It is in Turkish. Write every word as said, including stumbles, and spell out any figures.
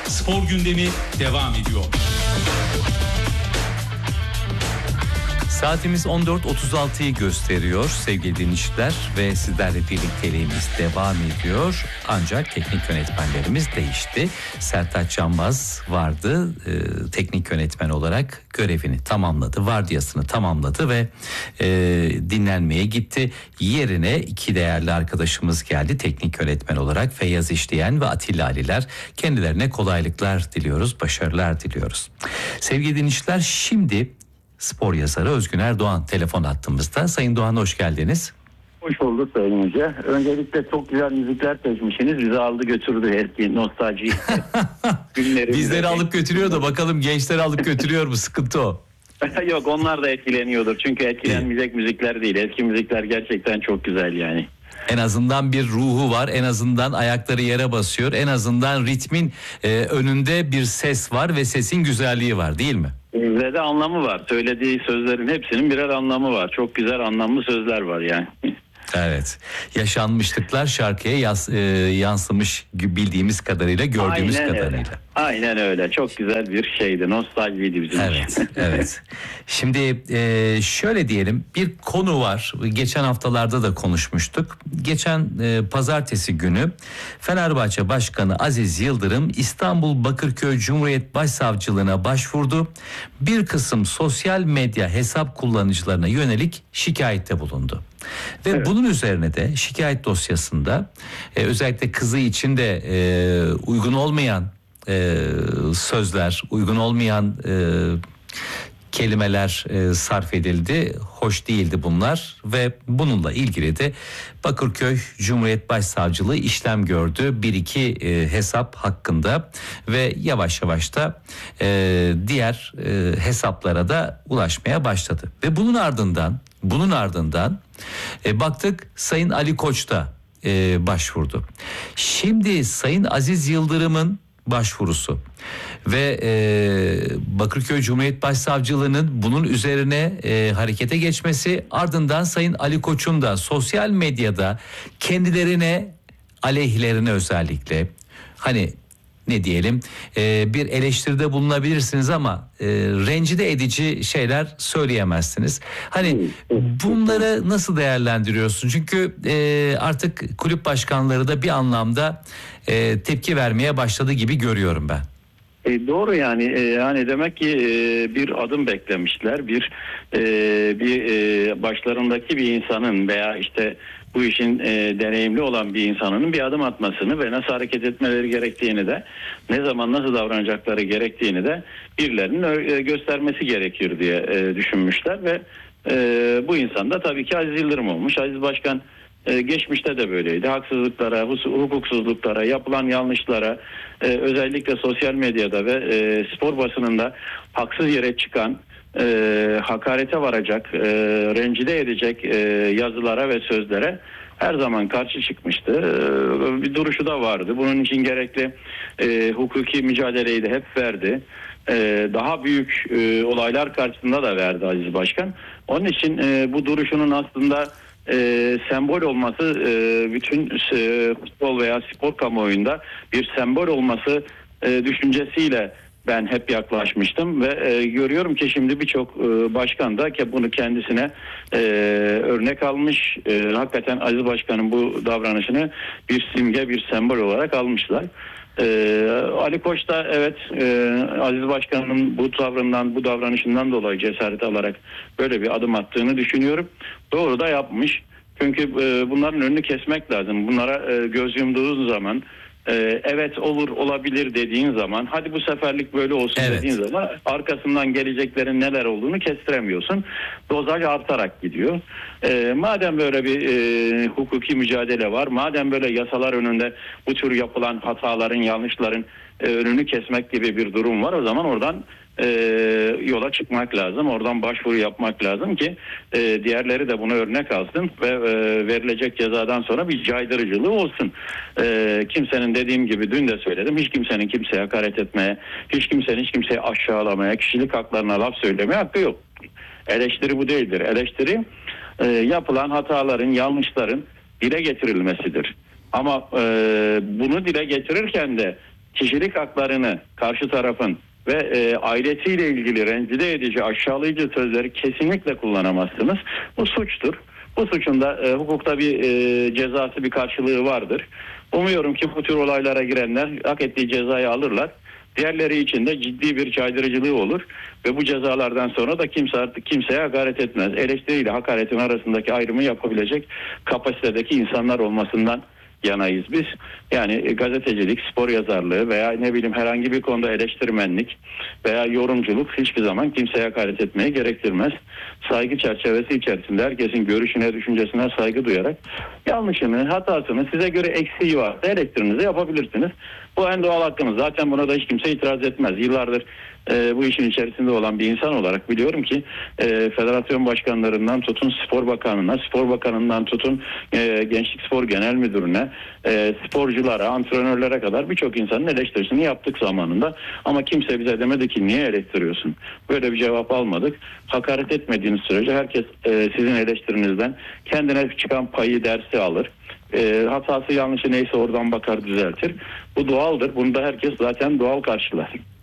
Spor gündemi devam ediyor. Saatimiz on dört otuz altıyı gösteriyor sevgili dinleyiciler ve sizlerle birlikteliğimiz devam ediyor. Ancak teknik yönetmenlerimiz değişti. Sertaç Canbaz vardı, e, teknik yönetmen olarak görevini tamamladı, vardiyasını tamamladı ve e, dinlenmeye gitti. Yerine iki değerli arkadaşımız geldi teknik yönetmen olarak, Feyyaz İşleyen ve Atilla Aliler. Kendilerine kolaylıklar diliyoruz, başarılar diliyoruz. Sevgili dinleyiciler, şimdi spor yazarı Özgün Erdoğan telefon hattımızda. Sayın Doğan, hoş geldiniz. Hoş bulduk Sayın Hoca. Öncelikle çok güzel müzikler seçmişsiniz. Bizi aldı götürdü eski nostalji günleri. Bizleri alıp götürüyor da bakalım gençleri alıp götürüyor mu? Sıkıntı o. Yok, onlar da etkileniyordur. Çünkü etkilenmeyecek müzikler değil. Eski müzikler gerçekten çok güzel yani. En azından bir ruhu var. En azından ayakları yere basıyor. En azından ritmin e, önünde bir ses var ve sesin güzelliği var, değil mi? Ve de anlamı var. Söylediği sözlerin hepsinin birer anlamı var. Çok güzel anlamlı sözler var yani. Evet. Yaşanmışlıklar şarkıya yas, e, yansımış bildiğimiz kadarıyla, gördüğümüz Aynen kadarıyla. Öyle. Aynen öyle. Çok güzel bir şeydi. Nostaljiydi bizim Evet, için. evet. Şimdi e, şöyle diyelim, bir konu var. Geçen haftalarda da konuşmuştuk. Geçen e, pazartesi günü Fenerbahçe Başkanı Aziz Yıldırım İstanbul Bakırköy Cumhuriyet Başsavcılığına başvurdu. Bir kısım sosyal medya hesap kullanıcılarına yönelik şikayette bulundu. Ve evet, bunun üzerine de şikayet dosyasında e, özellikle kızı için de e, uygun olmayan e, sözler, uygun olmayan e, kelimeler e, sarf edildi. Hoş değildi bunlar ve bununla ilgili de Bakırköy Cumhuriyet Başsavcılığı işlem gördü bir iki e, hesap hakkında ve yavaş yavaş da e, diğer e, hesaplara da ulaşmaya başladı. Ve bunun ardından bunun ardından e, baktık Sayın Ali Koç da e, başvurdu. Şimdi Sayın Aziz Yıldırım'ın başvurusu ve e, Bakırköy Cumhuriyet Başsavcılığı'nın bunun üzerine e, harekete geçmesi, ardından Sayın Ali Koç'un da sosyal medyada kendilerine, aleyhlerine özellikle hani ne diyelim e, bir eleştiride bulunabilirsiniz ama e, rencide edici şeyler söyleyemezsiniz. Hani bunları nasıl değerlendiriyorsun? Çünkü e, artık kulüp başkanları da bir anlamda e, tepki vermeye başladı gibi görüyorum ben. E, doğru yani e, yani demek ki e, bir adım beklemişler, bir e, bir e, başlarındaki bir insanın veya işte bu işin e, deneyimli olan bir insanın bir adım atmasını ve nasıl hareket etmeleri gerektiğini de, ne zaman nasıl davranacakları gerektiğini de birilerinin e, göstermesi gerekir diye e, düşünmüşler ve e, bu insan da tabii ki Aziz Yıldırım olmuş. Aziz Başkan e, geçmişte de böyleydi. Haksızlıklara, hukuksuzluklara, yapılan yanlışlara, e, özellikle sosyal medyada ve e, spor basınında haksız yere çıkan, E, hakarete varacak, e, rencide edecek e, yazılara ve sözlere her zaman karşı çıkmıştı. E, bir duruşu da vardı. Bunun için gerekli e, hukuki mücadeleyi de hep verdi. E, daha büyük e, olaylar karşısında da verdi Aziz Başkan. Onun için e, bu duruşunun aslında e, sembol olması, e, bütün e, futbol veya spor kamuoyunda bir sembol olması e, düşüncesiyle ben hep yaklaşmıştım ve e, görüyorum ki şimdi birçok e, başkan da ki bunu kendisine e, örnek almış. E, hakikaten Aziz Başkan'ın bu davranışını bir simge, bir sembol olarak almışlar. E, Ali Koç da evet e, Aziz Başkan'ın bu tavrından, bu davranışından dolayı cesaret alarak böyle bir adım attığını düşünüyorum. Doğru da yapmış. Çünkü e, bunların önünü kesmek lazım. Bunlara e, göz yumduğun zaman, Ee, evet olur, olabilir dediğin zaman, hadi bu seferlik böyle olsun evet dediğin zaman arkasından geleceklerin neler olduğunu kestiremiyorsun. Dozaj artarak gidiyor. Ee, madem böyle bir e, hukuki mücadele var, madem böyle yasalar önünde bu tür yapılan hataların, yanlışların e, önünü kesmek gibi bir durum var, o zaman oradan e, yola çıkmak lazım. Oradan başvuru yapmak lazım ki e, diğerleri de buna örnek alsın ve e, verilecek cezadan sonra bir caydırıcılığı olsun. E, kimsenin, dediğim gibi dün de söyledim, hiç kimsenin kimseye hakaret etmeye, hiç kimsenin hiç kimseyi aşağılamaya, kişilik haklarına laf söylemeye hakkı yok. Eleştiri bu değildir. Eleştiri e, yapılan hataların, yanlışların dile getirilmesidir. Ama e, bunu dile getirirken de kişilik haklarını karşı tarafın ve e, ailesiyle ilgili rencide edici, aşağılayıcı sözleri kesinlikle kullanamazsınız. Bu suçtur. Bu suçun da e, hukukta bir e, cezası, bir karşılığı vardır. Umuyorum ki bu tür olaylara girenler hak ettiği cezayı alırlar. Diğerleri için de ciddi bir caydırıcılığı olur ve bu cezalardan sonra da kimse artık kimseye hakaret etmez. Eleştiriyle hakaretin arasındaki ayrımı yapabilecek kapasitedeki insanlar olmasından yanayız biz. Yani gazetecilik, spor yazarlığı veya ne bileyim herhangi bir konuda eleştirmenlik veya yorumculuk hiçbir zaman kimseye hakaret etmeye gerektirmez. Saygı çerçevesi içerisinde herkesin görüşüne, düşüncesine saygı duyarak yanlışını, hatasını, size göre eksiği varsa eleştirinizi yapabilirsiniz. Bu en doğal hakkınız. Zaten buna da hiç kimse itiraz etmez. Yıllardır e, bu işin içerisinde olan bir insan olarak biliyorum ki e, federasyon başkanlarından tutun spor bakanına, spor bakanından tutun e, gençlik spor genel müdürüne, e, sporculara, antrenörlere kadar birçok insanın eleştirisini yaptık zamanında. Ama kimse bize demedi ki niye eleştiriyorsun? Böyle bir cevap almadık. Hakaret etmediğiniz sürece herkes e, sizin eleştirinizden kendine çıkan payı, dersi alır. E, hatası yanlışı neyse oradan bakar, düzeltir. Bu doğaldır. Bunu da herkes zaten doğal karşılar.